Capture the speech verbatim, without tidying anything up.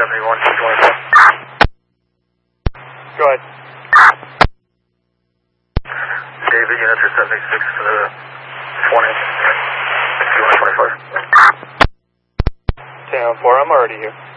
seventy-one, two twenty-four. Go ahead. David, units are seventy-six to the twenty, two twenty-five. ten oh four, I'm already here.